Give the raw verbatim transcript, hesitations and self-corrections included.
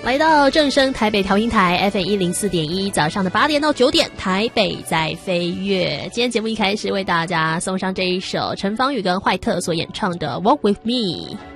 来到正声台北调频台 F M 一零四点一，早上的八点到九点，台北在飞跃。今天节目一开始为大家送上这一首陈芳宇跟坏特所演唱的《Walk with Me》。